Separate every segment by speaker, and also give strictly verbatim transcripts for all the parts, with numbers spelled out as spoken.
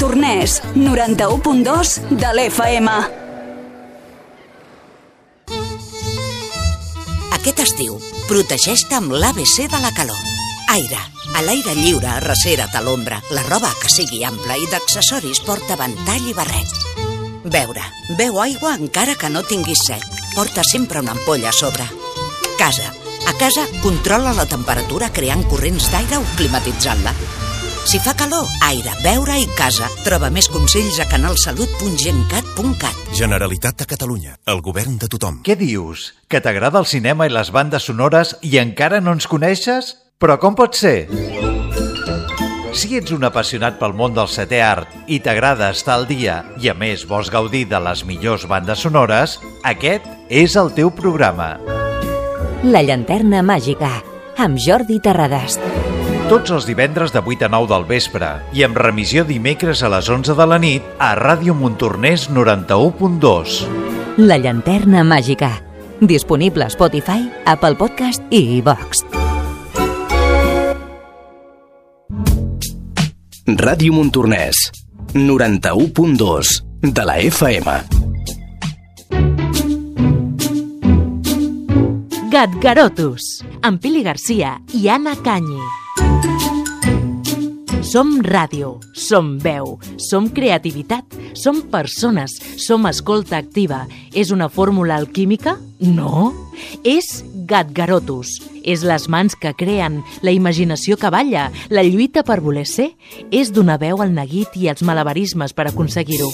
Speaker 1: Montornès, noranta-u punt dos de l'F M.
Speaker 2: Aquest estiu, protegeix-te amb l'A B C de la calor. Aire. A l'aire lliure, arrecera't a l'ombra. La roba que sigui ampla i d'accessoris porta ventall i barret. Beure. Beu aigua encara que no tinguis set. Porta sempre una ampolla a sobre. Casa. A casa, controla la temperatura creant corrents d'aire o climatitzant-la. Si fa calor, aire, beure i casa. Troba més consells a canalsalut punt gencat punt cat.
Speaker 3: Generalitat de Catalunya, el govern de tothom.
Speaker 4: Què dius? Que t'agrada el cinema i les bandes sonores i encara no ens coneixes? Però com pot ser? Si ets un apassionat pel món del setè art i t'agrada estar al dia i a més vols gaudir de les millors bandes sonores, aquest és el teu programa.
Speaker 5: La llanterna màgica, amb Jordi Terradas.
Speaker 4: Tots els divendres de vuit a nou del vespre i amb remissió dimecres a les onze de la nit a Ràdio Montornès noranta-u punt dos.
Speaker 5: La llanterna màgica. Disponible a Spotify, Apple Podcast i iVox.
Speaker 6: Ràdio Montornès, noranta-u punt dos de la F M.
Speaker 7: Gatgarotus, amb Pili Garcia i Anna Canyi. Som ràdio, som veu, som creativitat, som persones, som escolta activa. És una fórmula alquímica? No. És Gatgarotus. És les mans que creen, la imaginació que balla, la lluita per voler ser. És donar veu al neguit i als malabarismes per aconseguir-ho.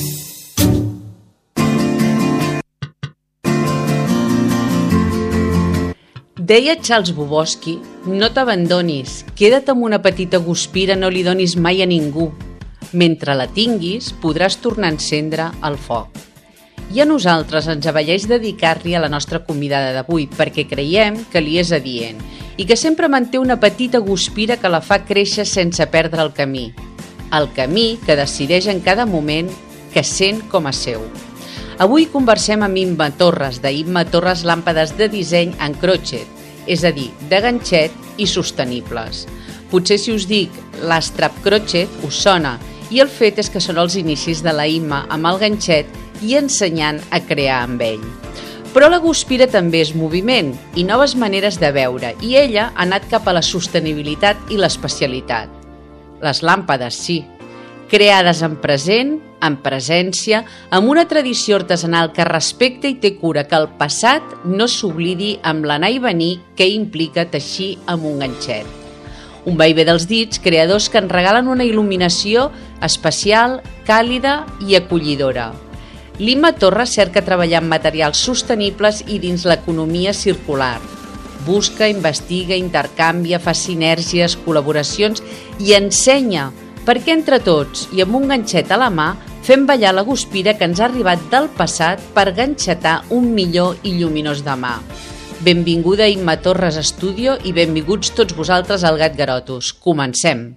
Speaker 8: Deia Charles Bukowski, no t'abandonis, queda't amb una petita guspira, no li donis mai a ningú. Mentre la tinguis, podràs tornar a encendre el foc. I a nosaltres ens avelleix dedicar-li a la nostra convidada d'avui, perquè creiem que li és adient i que sempre manté una petita guspira que la fa créixer sense perdre el camí. El camí que decideix en cada moment que sent com a seu. Avui conversem amb Imma Torres, d'Imma Torres Làmpades de Disseny en Crochet, és a dir, de ganxet i sostenibles. Potser si us dic l'Astrap Crochet us sona, i el fet és que són els inicis de la Imma amb el ganxet i ensenyant a crear amb ell. Però la guspira també és moviment i noves maneres de veure, i ella ha anat cap a la sostenibilitat i l'especialitat. Les làmpades, sí, creades en present, en presència, amb una tradició artesanal que respecta i té cura que el passat no s'oblidi amb l'anar i venir que implica teixir amb un ganxet. Un vaivé dels dits, creadors que ens regalen una il·luminació especial, càlida i acollidora. L'Imma Torres cerca treballar amb materials sostenibles i dins l'economia circular. Busca, investiga, intercanvia, fa sinergies, col·laboracions i ensenya perquè entre tots i amb un ganxet a la mà fem ballar la guspira que ens ha arribat del passat per ganxetar un millor i lluminós demà. Benvinguda Imma Torres Estudio i benvinguts tots vosaltres al Gatgarotus. Comencem!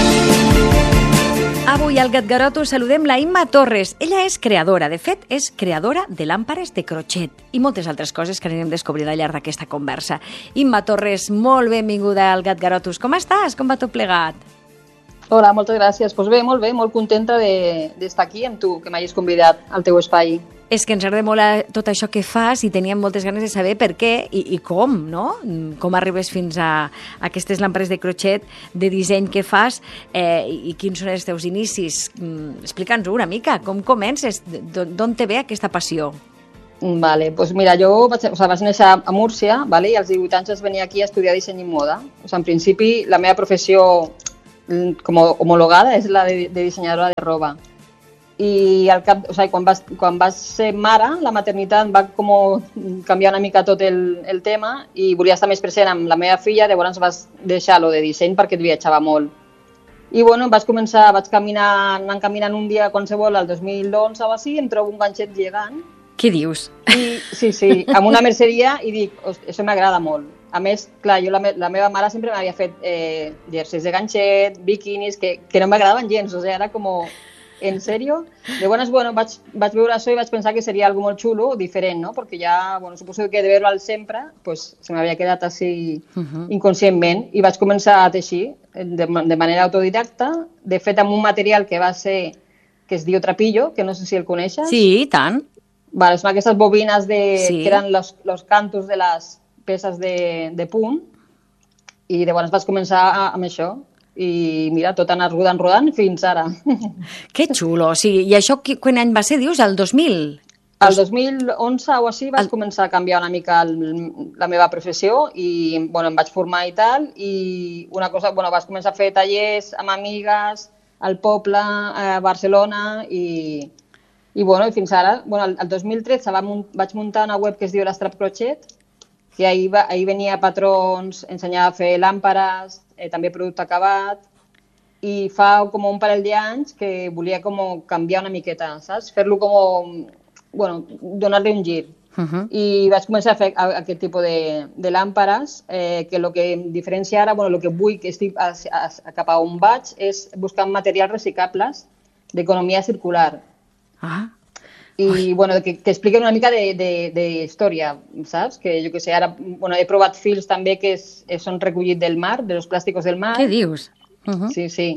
Speaker 9: Avui al Gatgarotus saludem la Imma Torres. Ella és creadora, de fet, és creadora de làmpades de crochet i moltes altres coses que anirem descobrint al llarg d'aquesta conversa. Imma Torres, molt benvinguda al Gatgarotus. Com estàs? Com va tot plegat?
Speaker 10: Hola, moltes gràcies. Pues bé, molt bé, molt contenta d'estar aquí amb tu, que m'hagis convidat al teu espai.
Speaker 9: És que ens agrada molt tot això que fas i teníem moltes ganes de saber per què i, i com, no? Com arribes fins a, a aquestes làmpades de crochet, de disseny que fas eh, i quins són els teus inicis. Explica'ns-ho una mica, com comences, d'on te ve aquesta passió?
Speaker 10: Vale, pues mira, jo vaig, o sea, vaig néixer a Múrcia, vale? I als divuit anys vaig venir aquí a estudiar disseny i moda. O sea, en principi, la meva professió com homologada és la de, de dissenyadora de roba. I al cap, o sigui, quan, vas, quan vas ser mare, la maternitat va com canviar una mica tot el, el tema i volia estar més present amb la meva filla, llavors vas deixar lo de disseny perquè et viatjava molt. I bueno, vaig començar, vaig caminar, anant caminant un dia qualsevol al dos mil onze o així, em trobo un ganxet gegant.
Speaker 9: Què dius?
Speaker 10: I, sí, sí, amb una merceria i dic, això m'agrada molt. A més, clar, jo la, me, la meva mare sempre m'havia fet eh, jerseys de ganxet, biquinis, que, que no m'agradaven gens, o sigui, era com... en sèrio? Llavors, bueno, vaig, vaig veure això i vaig pensar que seria algo molt xulo, diferent, no? Perquè ja, bueno, suposo que de veure-el sempre, pues, se m'havia quedat així uh-huh. inconscientment i vaig començar a teixir de, de manera autodidacta, de fet amb un material que va ser, que es diu trapillo, que no sé si el coneixes.
Speaker 9: Sí, i tant.
Speaker 10: Vale, són aquestes bobines de,
Speaker 9: sí.
Speaker 10: que eren los, los cantos de les peces de, de punt i llavors vaig començar a, amb això. I mira, tot ha anat rodant, rodant fins ara.
Speaker 9: Que xulo, o sigui, i això quin any va ser, dius, el dos mil?
Speaker 10: El dos mil onze o així vaig el... començar a canviar una mica el, la meva professió i bueno, em vaig formar i tal, i una cosa, bueno, vaig començar a fer tallers amb amigues al poble, a Barcelona, i, i bueno, i fins ara, bueno, el, el dos mil tretze va, vaig muntar una web que es diu l'Strap Crochet, que ahir, va, ahir venia patrons, ensenyava a fer làmpares, eh, també producte acabat, i fa com un parell d'anys que volia com canviar una miqueta, saps? Fer-lo com, bueno, donar-li un gir. Uh-huh. I vaig començar a fer aquest tipus de, de làmpares, eh, que el que em diferencia ara, bueno, el que vull, que estic a, a, a, cap a on vaig, és buscar materials reciclables d'economia circular.
Speaker 9: Ah.
Speaker 10: I, bueno, que, que expliquen una mica de, de, de història, saps? Que jo què sé, ara bueno, he provat fils també que és, són recollits del mar, de los plàsticos del mar.
Speaker 9: Què dius? Uh-huh.
Speaker 10: Sí, sí.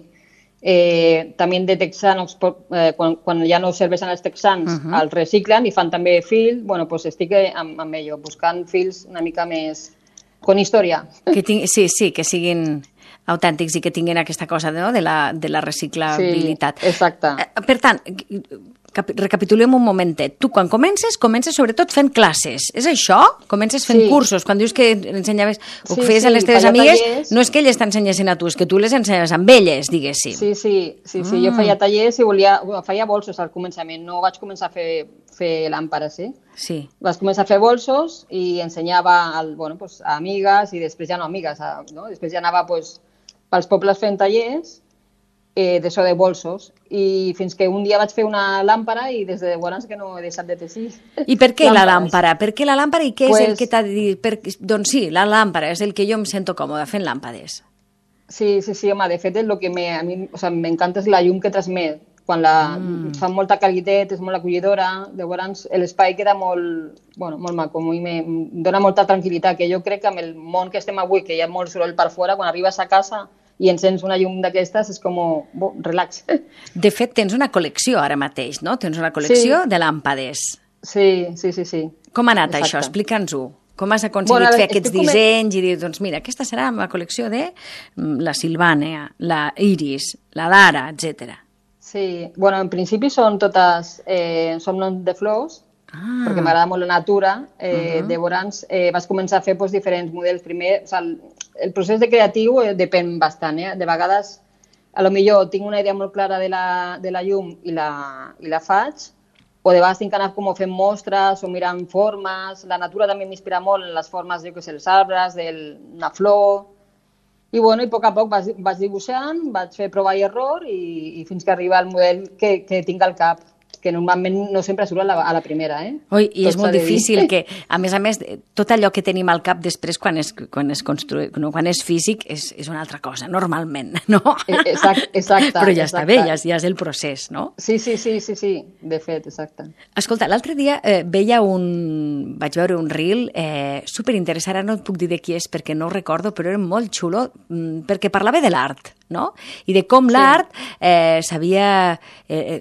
Speaker 10: Eh, també de texans, eh, quan, quan ja no serveixen els texans, uh-huh. els reciclen i fan també fil. Bueno, doncs estic amb, amb ello, buscant fils una mica més con història.
Speaker 9: Que ting... Sí, sí, que siguin autèntics i que tinguin aquesta cosa, no?, de la, de la reciclabilitat.
Speaker 10: Sí, exacte.
Speaker 9: Per tant, recapitulem un momentet. Tu, quan comences, comences sobretot fent classes. És això? Comences fent sí. cursos. Quan dius que ensenyaves o que sí, feies sí, a les teves amigues, tallers. No és que elles t'ensenyessin a tu, és que tu les ensenyes amb elles, diguéssim.
Speaker 10: Sí, sí, sí, sí. Mm. Jo feia tallers i volia, feia bolsos al començament. No vaig començar a fer, fer làmpares, eh?
Speaker 9: Sí.
Speaker 10: Vaig començar a fer bolsos i ensenyava al, bueno, pues, a amigues i després ja no amigues, a, no? Després ja anava pues, pels pobles fent tallers eh, d'això de bolsos i fins que un dia vaig fer una làmpara i des de llavors que no he deixat de teixir.
Speaker 9: I per què làmpares. La làmpara? Per què la làmpara i què pues... és el que t'ha dit? Per... Doncs sí, la làmpara és el que jo em sento còmoda fent làmpades.
Speaker 10: Sí, sí, sí, home, de fet el que me, a mi o sea, m'encanta és la llum que transmet. Quan la, mm. fa molta qualitat, és molt acollidora, llavors l'espai queda molt, bueno, molt maco, i me dona molta tranquil·litat, que jo crec que amb el món que estem avui, que hi ha molt soroll per fora, quan arribes a casa i encens una llum d'aquestes, és com, bo, relax.
Speaker 9: De fet, tens una col·lecció ara mateix, no? Tens una col·lecció sí. de làmpades.
Speaker 10: Sí, sí, sí, sí.
Speaker 9: Com ha anat Exacte. Això? Explica'ns-ho. Com has aconseguit bueno, fer aquests dissenys i dir, doncs mira, aquesta serà la col·lecció de la Silvània, la Iris, la Lara, etcètera.
Speaker 10: Sí, bueno, en principi són totes, eh, són noms de flors, ah. perquè m'agrada molt la natura. Eh, uh-huh. Llavors eh, vaig començar a fer pues, diferents models. Primer, o sigui, el, el procés de creatiu eh, depèn bastant. Eh? De vegades, a lo millor tinc una idea molt clara de la, de la llum i la, i la faig, o de vegades tinc que anar com fent mostres o mirant formes. La natura també m'inspira molt en les formes, jo que sé, els arbres, d'una flor. I, bueno, i a poc a poc vaig, vaig dibuixant, vaig fer prova i error i, i fins que arriba el model que, que tinc al cap, que normalment no sempre surt a la, a la primera. Eh?
Speaker 9: Oi, i tot és molt difícil que, a més a més, tot allò que tenim al cap després quan és, quan és, construï, no, quan és físic és, és una altra cosa, normalment, no?
Speaker 10: Exacte, exacte.
Speaker 9: Però ja
Speaker 10: exacte.
Speaker 9: Està bé, ja, ja és el procés, no?
Speaker 10: Sí, sí, sí, sí, sí, de fet, exacte.
Speaker 9: Escolta, l'altre dia eh, veia un... vaig veure un reel eh, superinteressant, ara no et puc dir de qui és perquè no ho recordo, però era molt xulo mm, perquè parlava de l'art, no? I de com sí. l'art eh, s'havia... Eh,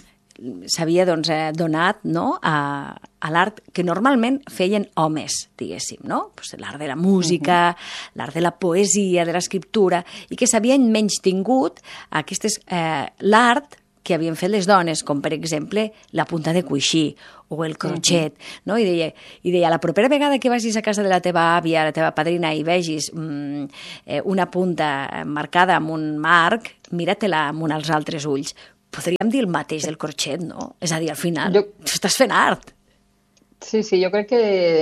Speaker 9: s'havia doncs, eh, donat no? a, a l'art que normalment feien homes, diguéssim, no? Pues l'art de la música, uh-huh. l'art de la poesia, de l'escriptura, i que s'havien menystingut aquestes, eh, l'art que havien fet les dones, com per exemple la punta de cuixí o el crochet, uh-huh. no? I deia, i deia, la propera vegada que vagis a casa de la teva àvia, la teva padrina, i vegis mm, eh, una punta marcada amb un marc, mira-te-la amb un als altres ulls. Podríem dir el mateix del crochet, no? És a dir, al final, jo... tu estàs fent art.
Speaker 10: Sí, sí, jo crec que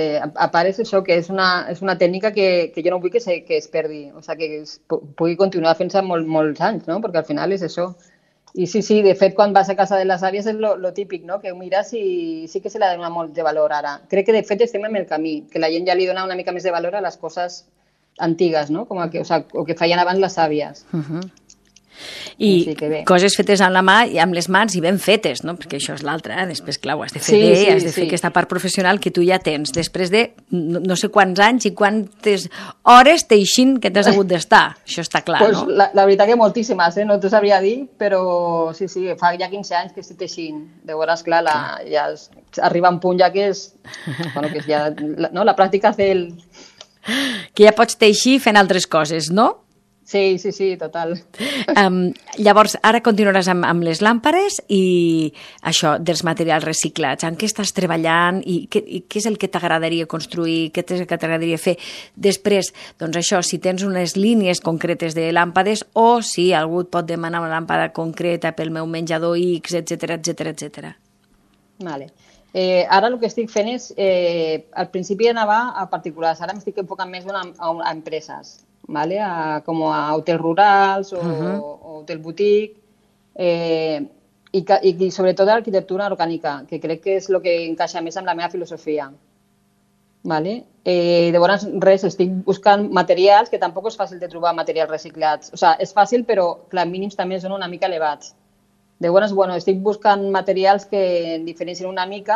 Speaker 10: a part és això, que és una, és una tècnica que, que jo no vull que, se, que es perdi, o sigui, que es pugui continuar fent-se molt, molts anys, no? Perquè al final és això. I sí, sí, de fet, quan vas a casa de les àvies és lo, lo típic, no? Que ho mires i sí que se li dona molt de valor ara. Crec que, de fet, estem en el camí, que la gent ja li dona una mica més de valor a les coses antigues, no? Com a que, o, sigui, o que feien abans les àvies.
Speaker 9: Uh-huh. I
Speaker 10: sí que bé.
Speaker 9: Coses fetes amb la mà i amb les mans i ben fetes, no? Perquè això és l'altre, eh? Després, clar, ho has de fer
Speaker 10: Sí,
Speaker 9: bé,
Speaker 10: sí,
Speaker 9: has de fer
Speaker 10: sí.
Speaker 9: aquesta part professional que tu ja tens, després de no, no sé quants anys i quantes hores teixint que t'has hagut d'estar. Això està clar,
Speaker 10: pues,
Speaker 9: no?
Speaker 10: La, la veritat que moltíssimes, eh? No t'ho sabria dir, però sí, sí, fa ja quinze anys que estic teixint. De veures, clar, la, ja es, arriba un punt ja que és... Bueno, que és ja... La, no? La pràctica fer el...
Speaker 9: Que ja pots teixir fent altres coses, no?
Speaker 10: Sí, sí, sí, total.
Speaker 9: Um, llavors, ara continuaràs amb, amb les làmpades i això, dels materials reciclats. En què estàs treballant i què, i què és el que t'agradaria construir, què és el que t'agradaria fer? Després, doncs això, si tens unes línies concretes de làmpades o si algú et pot demanar una làmpada concreta pel meu menjador X, etcètera, etcètera, etcètera.
Speaker 10: Vale. Eh, ara el que estic fent és, eh, al principi anava a particulars, ara m'estic enfocant més a, a, a empreses, ¿vale? A, com a hotels rurals o, uh-huh. o hotel boutique, eh, i, i, i sobretot l'arquitectura orgànica, que crec que és el que encaixa més amb la meva filosofia. Vale? Eh, llavors, res, estic buscant materials, que tampoc és fàcil de trobar materials reciclats. O sigui, és fàcil, però clar, mínims també són una mica elevats. Llavors, bueno, estic buscant materials que diferencien una mica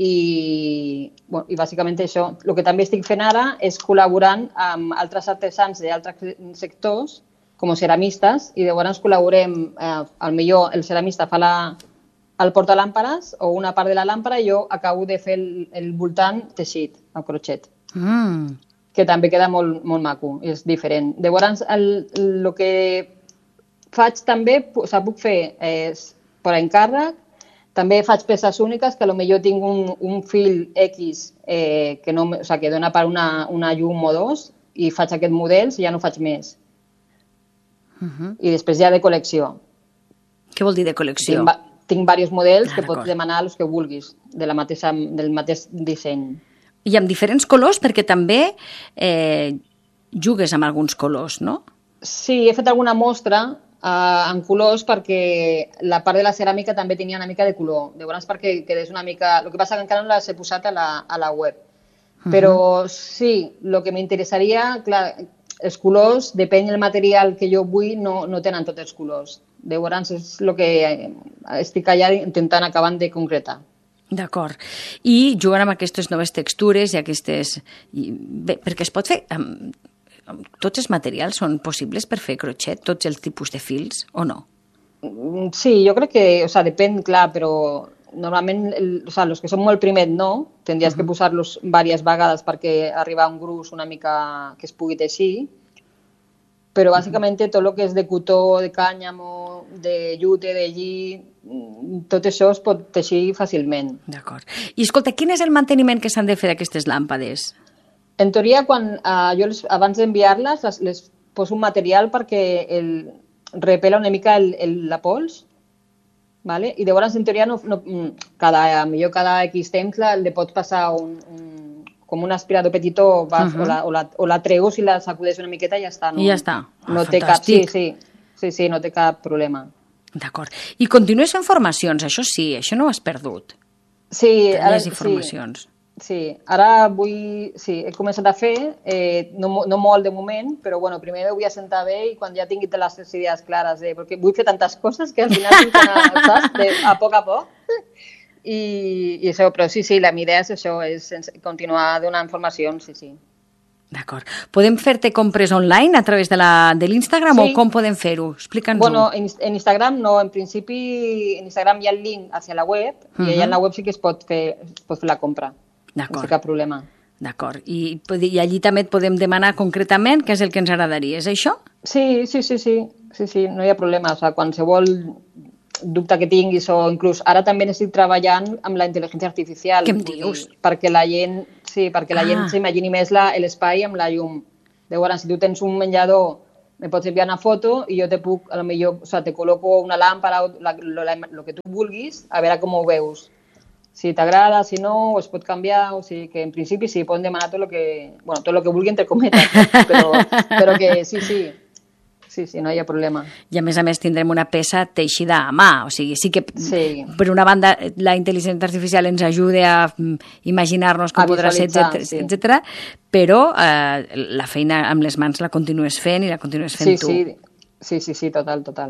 Speaker 10: i, bueno, i bàsicament això. El que també estic fent ara és col·laborant amb altres artesans d'altres sectors, com ceramistes, i llavors col·laborem, eh, al millor el ceramista fa la, el portalàmpades o una part de la làmpada i jo acabo de fer el, el voltant teixit, el crochet.
Speaker 9: Mm.
Speaker 10: Que també queda molt, molt maco, és diferent. Llavors, el, el que faig també, o sigui, puc fer és, per encàrrec, també faig peces úniques, que potser tinc un, un fil X eh, que, no, o sigui, que dona per una, una llum o dos i faig aquest model i ja no faig més.
Speaker 9: Uh-huh.
Speaker 10: I després ja de col·lecció.
Speaker 9: Què vol dir de col·lecció?
Speaker 10: Tinc, tinc diversos models
Speaker 9: ah,
Speaker 10: que pots demanar els que vulguis, de la mateixa, del mateix disseny.
Speaker 9: I amb diferents colors, perquè també eh, jugues amb alguns colors, no?
Speaker 10: Sí, he fet alguna mostra Uh, en colors perquè la part de la ceràmica també tenia una mica de color. Llavors, perquè quedés una mica... El que passa que encara no les he posat a la, a la web. Uh-huh. Però sí, el que m'interessaria, clar, els colors, depèn del material que jo vull, no, no tenen tots els colors. Llavors, és el que estic allà intentant acabar de concretar.
Speaker 9: D'acord. I jugant amb aquestes noves textures i aquestes... I, bé, perquè es pot fer... Amb... Tots els materials són possibles per fer crochet? Tots els tipus de fils, o no?
Speaker 10: Sí, jo crec que, o sea, depèn, clar, però normalment, el, o sea, els que són molt primet no, tindries uh-huh. que posar-los diverses vegades perquè arriba a un gruix una mica que es pugui teixir, però bàsicament tot el que és de cotó, de cànyamo, de jute, de lli, tot això es pot teixir fàcilment.
Speaker 9: D'acord. I escolta, quin és el manteniment que s'han de fer d'aquestes làmpades?
Speaker 10: En teoria, quan uh, jo les, abans d'enviar-les les, les poso un material perquè el, repela una mica el, el, la pols, ¿vale? I llavors en teoria no, no, cada, millor cada X temps la, le pots passar un, un, com un aspirador petitó vas, uh-huh. o, la, o, la, o la treus i la sacudeix una miqueta i ja està. No,
Speaker 9: I ja està.
Speaker 10: No
Speaker 9: ah,
Speaker 10: té cap, sí, sí, sí, sí, no té cap problema.
Speaker 9: D'acord. I continues fent formacions, això sí, això no ho has perdut.
Speaker 10: Sí, ara,
Speaker 9: les informacions.
Speaker 10: Sí. Sí, ara vull... Sí, he començat a fer, eh, no, no molt de moment, però bueno, primer ho vull assentar bé i quan ja tingui les idees clares, eh, perquè vull fer tantes coses que al final tinc que anar, saps? De, a poc a poc. I, i això, però sí, sí, la meva idea és això, és continuar donant formacions, sí, sí.
Speaker 9: D'acord. Podem fer-te compres online a través de l'Instagram sí. o com podem fer-ho? Explica'ns-ho.
Speaker 10: Bueno, en, en Instagram no, en principi en Instagram hi ha el link hacia la web uh-huh. i allà en la web sí que es pot fer, es pot fer la compra. No sé cap problema.
Speaker 9: D'acord. I, I allí també et podem demanar concretament què és el que ens agradaria, és això?
Speaker 10: Sí, sí, sí, sí, sí, sí, no hi ha problema. O sigui, qualsevol dubte que tinguis o inclús ara també estic treballant amb la intel·ligència artificial.
Speaker 9: Què em dius?
Speaker 10: Dir, perquè la gent, sí, perquè la ah. gent s'imagini més la, l'espai amb la llum. Llavors, si tu tens un menjador, me pots enviar una foto i jo te puc, a lo millor, o sigui, te col·loco una làmpara o el que tu vulguis, a veure com ho veus. Si t'agrada, si no, es pot canviar, o sigui que en principi sí, poden demanar tot el que, bueno, tot el que vulgui entre cometes, però, però que sí, sí, sí, sí, no hi ha problema.
Speaker 9: I a més a més tindrem una peça teixida a mà, o sigui, sí que
Speaker 10: sí.
Speaker 9: per una banda la intel·ligència artificial ens ajuda a imaginar-nos com a podrà ser, etcètera, sí. però eh, la feina amb les mans la continues fent i la continues fent
Speaker 10: sí,
Speaker 9: tu.
Speaker 10: Sí, sí, sí, sí, total, total.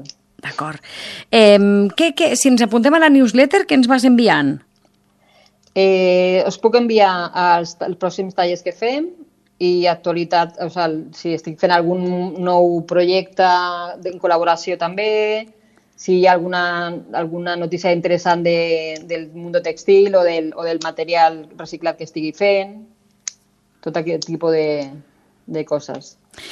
Speaker 9: D'acord. Eh, què, què, si ens apuntem a la newsletter, què ens vas enviant?
Speaker 10: Eh, us puc enviar els, els pròxims tallers que fem i actualitat, o sigui, si estic fent algun nou projecte en col·laboració també, si hi ha alguna, alguna notícia interessant de, del món textil o del, o del material reciclat que estigui fent, tot aquest tipus de, de coses.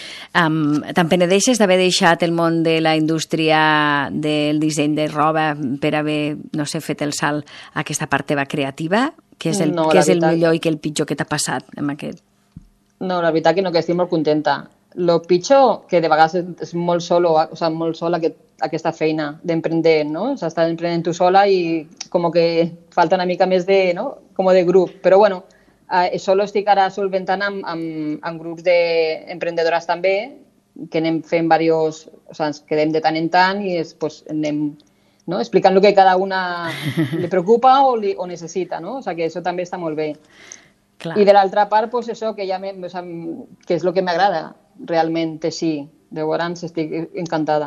Speaker 9: Um, Te'n penedeixes d'haver deixat el món de la indústria del disseny de roba per haver, no sé, fet el salt a aquesta part teva creativa? Què és el,
Speaker 10: no,
Speaker 9: què és el
Speaker 10: veritat...
Speaker 9: millor i què el pitjor que t'ha passat amb aquest?
Speaker 10: No, la veritat que no, que estic molt contenta. Lo pitjor, que de vegades és molt solo, o sea, molt sola aquest, aquesta feina d'emprender, no? O sea, estàs emprenent tu sola i com que falta una mica més de, no? Com de grup. Però bueno, eh, solo estic ara solventant amb, amb, amb grups d'emprendedores també, que anem fent diversos, o sea, ens quedem de tant en tant i és, pues, anem no? explicant el que cada una li preocupa o, li, o necessita, no? O sea, que això també està molt bé. Clar. I de l'altra part, pues, això que, ja me, o sea, que és el que m'agrada realment, sí. Llavors estic encantada.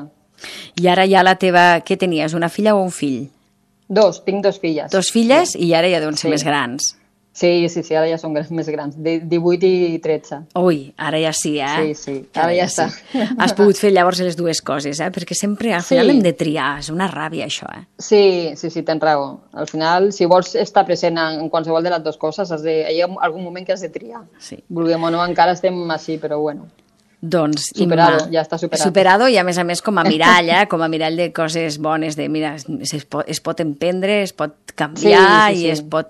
Speaker 9: I ara ja la teva... Què tenies, una filla o un fill?
Speaker 10: Dos, tinc dos filles.
Speaker 9: Dos filles sí. I ara ja deuen ser
Speaker 10: sí.
Speaker 9: més grans.
Speaker 10: Sí, sí, sí, ara ja són més grans, de divuit i tretze.
Speaker 9: Ui, ara ja sí, eh?
Speaker 10: Sí, sí, ara, ara ja, ja està. Sí.
Speaker 9: Has pogut fer llavors les dues coses, eh? Perquè sempre al final sí. hem de triar, és una ràbia això, eh?
Speaker 10: Sí, sí, sí, tens raó. Al final, si vols estar present en qualsevol de les dues coses, has de, hi ha algun moment que has de triar.
Speaker 9: Sí.
Speaker 10: Vulguem o no, encara estem així, però bueno.
Speaker 9: Doncs,
Speaker 10: superado,
Speaker 9: Imma,
Speaker 10: ja està superat.
Speaker 9: Superado i a més a més com a mirall, eh? Com a mirall de coses bones, de mira, es pot, es pot emprendre, es pot canviar sí, sí, sí. i es pot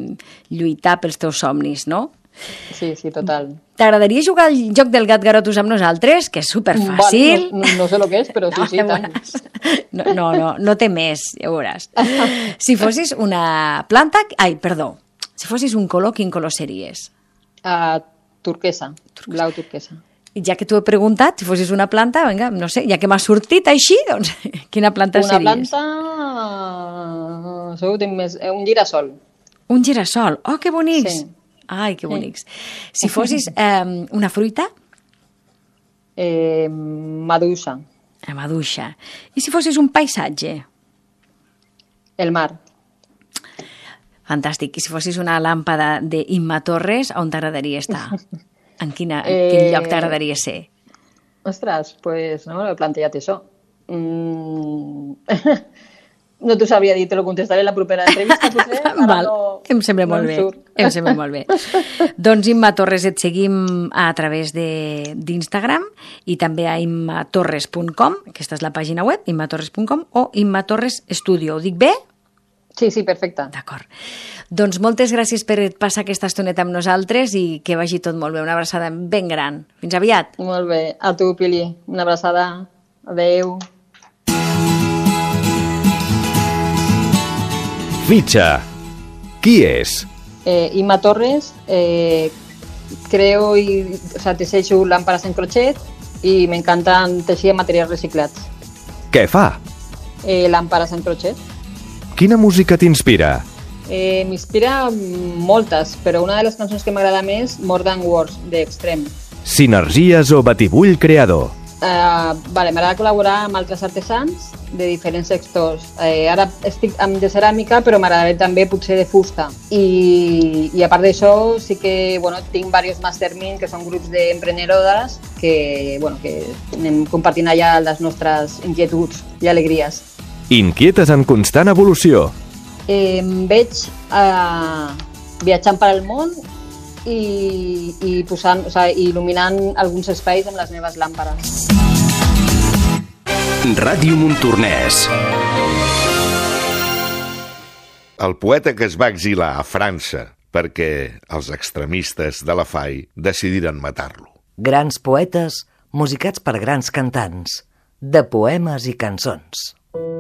Speaker 9: lluitar pels teus somnis, no?
Speaker 10: Sí, sí, total.
Speaker 9: T'agradaria jugar al joc del gat garotos amb nosaltres? Que és superfàcil.
Speaker 10: Vale, no, no sé el que és, però sí, no, sí, tant.
Speaker 9: No, no, no, no té més, ja ho veuràs. Si fossis una planta... Ai, perdó. Si fossis un color, quin color series?
Speaker 10: Uh, turquesa, turquesa, blau turquesa.
Speaker 9: I ja que t'ho he preguntat, si fossis una planta, vinga, no sé, ja que m'ha sortit així, doncs, quina planta
Speaker 10: una
Speaker 9: series?
Speaker 10: Una planta... Segur que tinc més... Un girassol.
Speaker 9: Un girassol? Oh, que bonics!
Speaker 10: Sí.
Speaker 9: Ai, que bonics. Sí. Si fossis eh, una fruita?
Speaker 10: Eh, maduixa.
Speaker 9: La maduixa. I si fossis un paisatge?
Speaker 10: El mar.
Speaker 9: Fantàstic. I si fossis una làmpada d'Imma Torres, on t'agradaria estar? En quina, eh... quin lloc t'agradaria ser?
Speaker 10: Ostres, pues no m'ho he plantejat això. Mm... no t'ho sabia dir, te lo contestaré en la propera entrevista, potser.
Speaker 9: Val,
Speaker 10: no,
Speaker 9: em sembla
Speaker 10: no
Speaker 9: molt bé.
Speaker 10: Surt.
Speaker 9: Em sembla molt bé. Doncs Imma Torres, et seguim a través d'Instagram i també a imma torres punt com, aquesta és la pàgina web, imma torres punt com, o Imma Torres Studio. Ho dic bé?
Speaker 10: Sí, sí, perfecte.
Speaker 9: D'acord. Doncs moltes gràcies per passar aquesta estoneta amb nosaltres i que vagi tot molt bé. Una abraçada ben gran. Fins aviat.
Speaker 10: Molt bé. A tu, Pili. Una abraçada. Adéu.
Speaker 6: Fitxa. Qui és?
Speaker 10: Eh, Imma Torres. Eh, creo y o sea, teixeixo lámparas en crochet y me encantan teixir materials reciclats.
Speaker 6: Què fa?
Speaker 10: Eh, lámparas en crochet.
Speaker 6: Quina música t'inspira?
Speaker 10: Eh, M'inspira moltes, però una de les cançons que m'agrada més, More Than Words, d'Extrem.
Speaker 6: Sinergies o batibull creador?
Speaker 10: Uh, vale, m'agrada col·laborar amb altres artesans de diferents sectors. Eh, ara estic amb de ceràmica, però m'agradaria també potser de fusta. I, i a part d'això, sí que bueno, tinc diversos mastermind, que són grups d'emprenedores, que, bueno, que anem compartint allà les nostres inquietuds i alegries.
Speaker 6: Inquietes en constant evolució.
Speaker 10: Eh, em veig eh, viatjant per al món i, i posant, o sigui, il·luminant alguns espais amb les meves làmpades.
Speaker 6: Ràdio Montornès.
Speaker 11: El poeta que es va exilar a França perquè els extremistes de la F A I decidiren matar-lo.
Speaker 12: Grans poetes musicats per grans cantants, de poemes i cançons.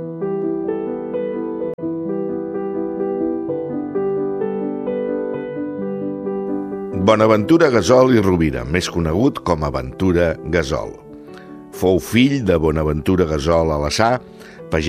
Speaker 11: Bonaventura Gasol i Rovira, més conegut com a Ventura Gasol. Fou fill de Bonaventura Gasol Alassà,